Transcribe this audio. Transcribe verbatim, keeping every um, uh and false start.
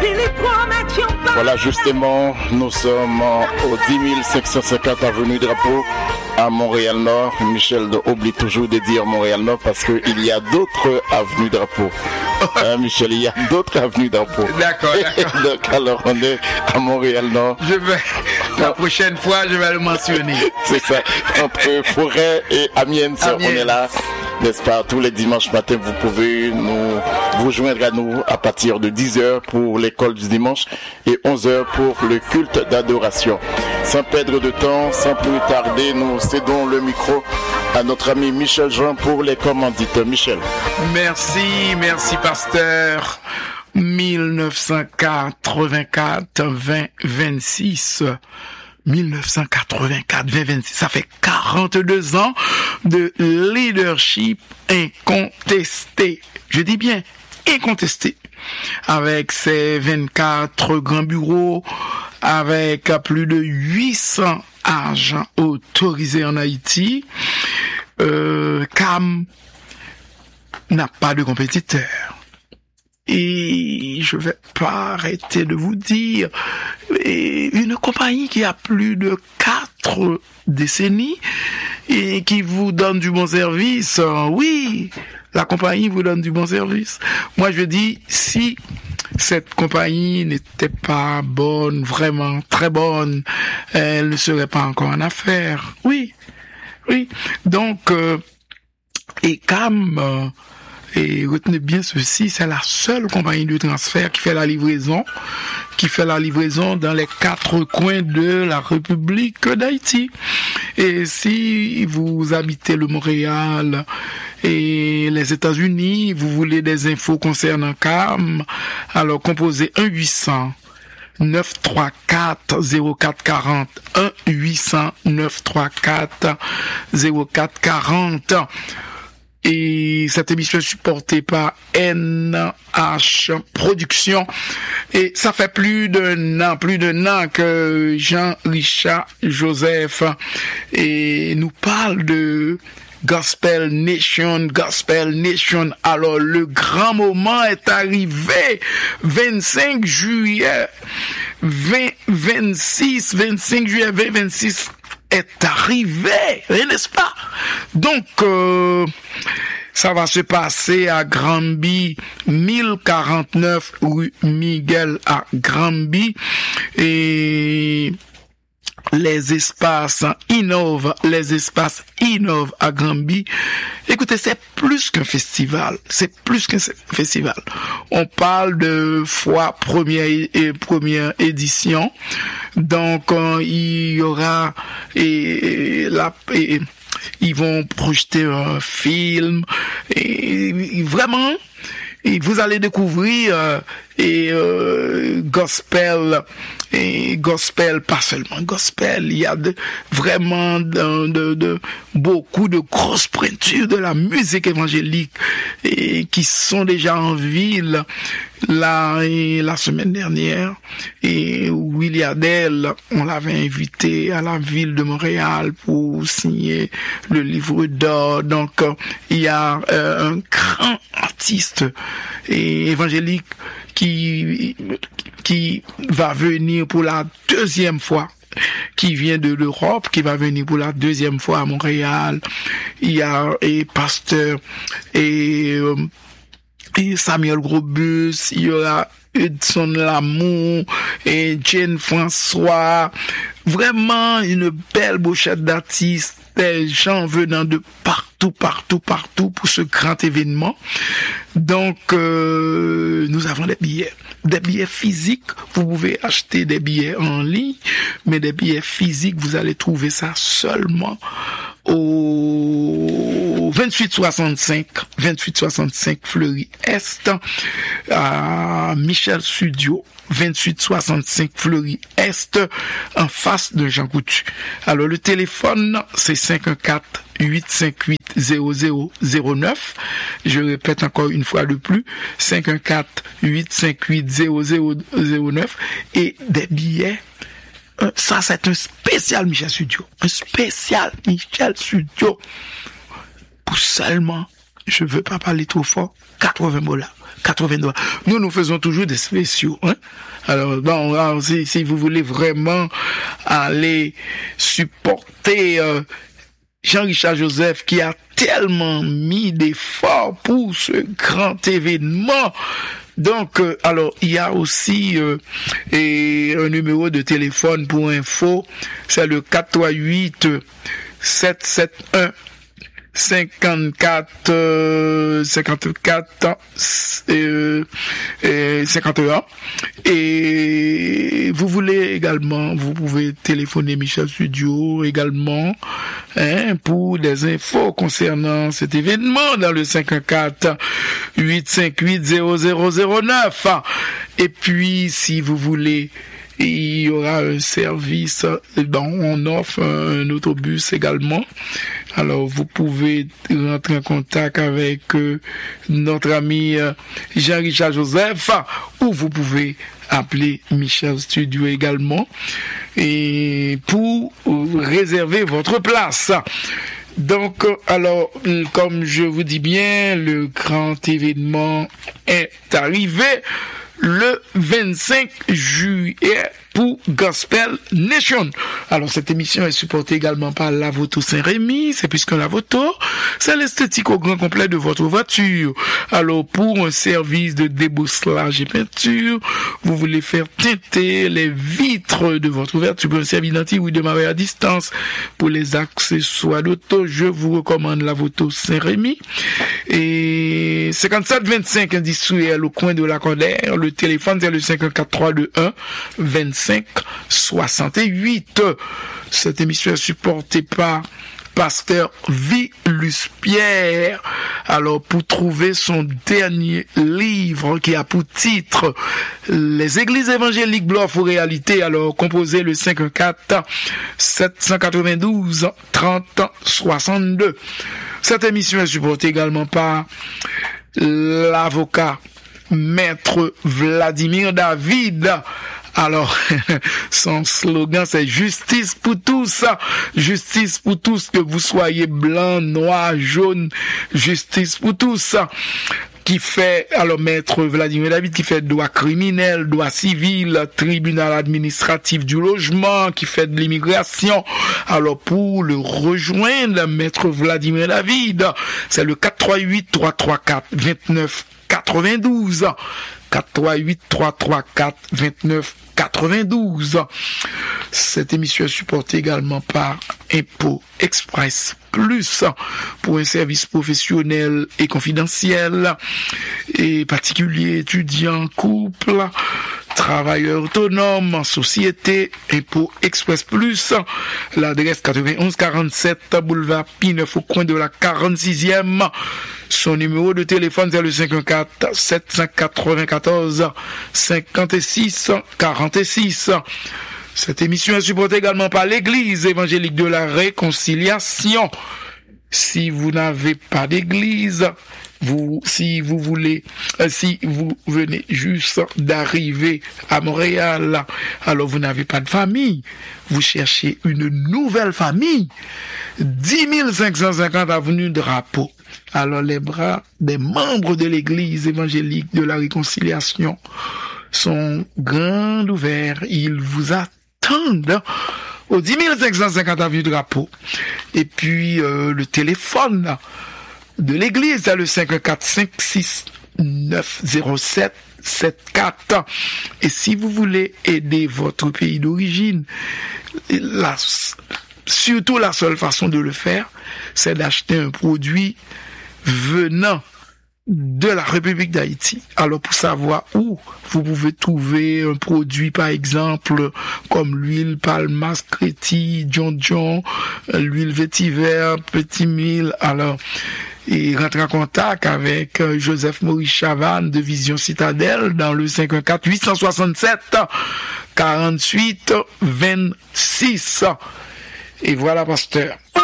Voilà, justement, nous sommes au dix mille cinq cent cinquante avenue Drapeau à Montréal-Nord. Michel oublie toujours de dire Montréal-Nord parce qu'il y a d'autres avenues Drapeau. Hein, Michel, il y a d'autres avenues Drapeau. D'accord, d'accord. Donc, alors, on est à Montréal-Nord. Je vais, la prochaine fois, je vais le mentionner. C'est ça. Entre Forêt et Amiens, on est là. N'est-ce pas? Tous les dimanches matins, vous pouvez nous vous joindre à nous à partir de dix heures pour l'école du dimanche et onze heures pour le culte d'adoration. Sans perdre de temps, sans plus tarder, nous cédons le micro à notre ami Michel Jean pour les commandites. Michel. Merci, merci pasteur. dix-neuf cent quatre-vingt-quatre vingt vingt-six dix-neuf cent quatre-vingt-quatre vingt vingt-six, ça fait quarante-deux ans de leadership incontesté. Je dis bien incontesté. Avec ses vingt-quatre grands bureaux, avec plus de huit cents agents autorisés en Haïti, euh, C A M n'a pas de compétiteur. Et je vais pas arrêter de vous dire, une compagnie qui a plus de quatre décennies et qui vous donne du bon service, oui, la compagnie vous donne du bon service. Moi, je dis, si cette compagnie n'était pas bonne, vraiment très bonne, elle ne serait pas encore en affaires. Oui, oui. Donc, euh, et C A M... Euh, Et retenez bien ceci, c'est la seule compagnie de transfert qui fait la livraison, qui fait la livraison dans les quatre coins de la République d'Haïti. Et si vous habitez le Montréal et les États-Unis, vous voulez des infos concernant C A M, alors composez un huit cents neuf cent trente-quatre zéro quatre quarante, un huit cents neuf cent trente-quatre zéro quatre quarante. Et cette émission est supportée par N H Productions. Et ça fait plus d'un an, plus d'un an que Jean-Richard Joseph et nous parle de Gospel Nation, Gospel Nation. Alors, le grand moment est arrivé. vingt-cinq juillet vingt vingt-six, vingt-cinq juillet vingt vingt-six est arrivé, n'est-ce pas? Donc, euh, ça va se passer à Granby, mille quarante-neuf rue Miguel à Granby. Et les espaces innovent, les espaces innovent à Granby. Écoutez, c'est plus qu'un festival, c'est plus qu'un festival. On parle de fois première et première édition. Donc, euh, il y aura et la et, ils vont projeter un film et, et vraiment et vous allez découvrir euh, et euh, gospel et gospel, pas seulement gospel, il y a de, vraiment de, de, de beaucoup de grosses pointures de la musique évangélique et qui sont déjà en ville. Là, et la semaine dernière, et Willy Adel, on l'avait invité à la ville de Montréal pour signer le livre d'or. Donc, il y a euh, un grand artiste et évangélique qui qui va venir pour la deuxième fois, qui vient de l'Europe, qui va venir pour la deuxième fois à Montréal. Il y a et pasteur et euh, et Samuel Grobus, il y aura Hudson Lamour et Jane François. Vraiment une belle brochette d'artistes, des gens venant de partout, partout, partout pour ce grand événement. Donc, euh, nous avons des billets, des billets physiques. Vous pouvez acheter des billets en ligne, mais des billets physiques, vous allez trouver ça seulement au vingt-huit soixante-cinq, vingt-huit soixante-cinq Fleury Est, à Michel Studio, vingt-huit soixante-cinq Fleury Est, en face de Jean Coutu. Alors, le téléphone, c'est cinq un quatre huit cinq huit zéro zéro zéro neuf. Je répète encore une fois de plus, cinq un quatre huit cinq huit zéro zéro zéro neuf. Et des billets, ça, c'est un spécial Michel Studio. Un spécial Michel Studio. Pour seulement, je veux pas parler trop fort, quatre-vingts dollars. quatre-vingts dollars. Nous, nous faisons toujours des spéciaux. Hein? Alors, bon, alors, si, si vous voulez vraiment aller supporter euh, Jean-Richard Joseph qui a tellement mis d'efforts pour ce grand événement. Donc, euh, alors, il y a aussi euh, et un numéro de téléphone pour info, c'est le quatre trois huit sept sept un cinquante-quatre euh, cinquante-quatre euh, euh, cinquante et un. Et vous voulez également, vous pouvez téléphoner Michel Studio également hein, pour des infos concernant cet événement dans le cinq un quatre huit cinq huit zéro zéro zéro neuf. Et puis si vous voulez, il y aura un service, bon, on offre un autobus également. Alors, vous pouvez rentrer en contact avec euh, notre ami euh, Jean-Richard Joseph, ou vous pouvez appeler Michel Studio également, et pour réserver votre place. Donc, alors, comme je vous dis bien, le grand événement est arrivé le vingt-cinq juillet pour Gospel Nation. Alors, cette émission est supportée également par Lavoto Saint-Rémy. C'est puisque Lavoto, c'est l'esthétique au grand complet de votre voiture. Alors, pour un service de débosselage et peinture, vous voulez faire teinter les vitres de votre ouverture pour un service d'anti ou de démarrer à distance. Pour les accessoires d'auto, je vous recommande Lavoto Saint-Rémy. Et cinquante-sept vingt-cinq industriel au coin de la Cordère. Le téléphone, c'est le cinq un quatre trois deux un vingt-cinq soixante-huit. Cette émission est supportée par Pasteur Vilus Pierre. Alors, pour trouver son dernier livre qui a pour titre Les Églises évangéliques bluffent aux réalités, alors composez le cinq un quatre sept cent quatre-vingt-douze trente soixante-deux. Cette émission est supportée également par l'avocat Maître Vladimir David. Alors, son slogan, c'est justice pour tous. Justice pour tous, que vous soyez blanc, noir, jaune. Justice pour tous. Qui fait, alors, Maître Vladimir David, qui fait droit criminel, droit civil, tribunal administratif du logement, qui fait de l'immigration. Alors, pour le rejoindre, Maître Vladimir David, c'est le quatre trois huit trois trois quatre vingt-neuf quatre-vingt-douze. quatre trois huit trois trois quatre vingt-neuf quatre-vingt-douze. Cette émission est supportée également par Impôt Express Plus pour un service professionnel et confidentiel et particulier, étudiant, couple, travailleur autonome, société. Impôt Express Plus, l'adresse quatre-vingt-onze quarante-sept boulevard Pi neuf au coin de la quarante-sixième. Son numéro de téléphone, c'est le cinq un quatre sept cent quatre-vingt-quatorze cinquante-six quarante-six. Cette émission est supportée également par l'Église évangélique de la Réconciliation. Si vous n'avez pas d'église, vous, si vous voulez, euh, si vous venez juste d'arriver à Montréal, alors vous n'avez pas de famille, vous cherchez une nouvelle famille, dix mille cinq cent cinquante avenue Drapeau. Alors les bras des membres de l'Église évangélique de la Réconciliation sont grands ouverts. Ils vous attendent au dix mille cinq cent cinquante avenue Drapeau. Et puis euh, le téléphone de l'Église, c'est le cinq un quatre cinq six neuf zéro sept sept quatre. Et si vous voulez aider votre pays d'origine, la, surtout la seule façon de le faire, c'est d'acheter un produit venant de la République d'Haïti. Alors, pour savoir où vous pouvez trouver un produit, par exemple, comme l'huile Palmas, Créti, John John, l'huile Vétiver, Petit Mille, alors, et rentrez en contact avec Joseph Maurice Chavannes de Vision Citadelle dans le cinq un quatre huit six sept quarante-huit vingt-six. Et voilà, pasteur.